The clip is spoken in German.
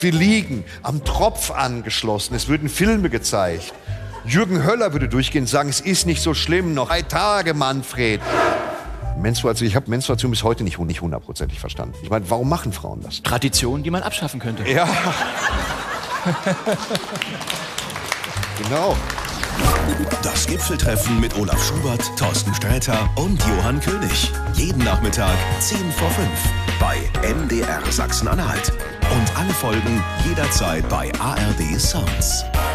Wir liegen am Tropf angeschlossen, es würden Filme gezeigt. Jürgen Höller würde durchgehen und sagen, es ist nicht so schlimm, noch 3 Tage, Manfred. Menstruation, ich habe Menstruation bis heute nicht hundertprozentig verstanden. Ich meine, warum machen Frauen das? Tradition, die man abschaffen könnte. Ja. Genau. Das Gipfeltreffen mit Olaf Schubert, Thorsten Sträter und Johann König. Jeden Nachmittag 10 vor 5 bei MDR Sachsen-Anhalt. Und alle Folgen jederzeit bei ARD Sounds.